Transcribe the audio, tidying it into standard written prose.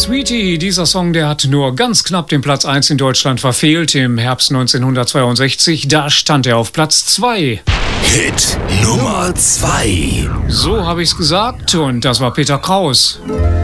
Sweetie, dieser Song, der hat nur ganz knapp den Platz 1 in Deutschland verfehlt. Im Herbst 1962, da stand er auf Platz 2. Hit Nummer 2. So habe ich's gesagt und das war Peter Kraus.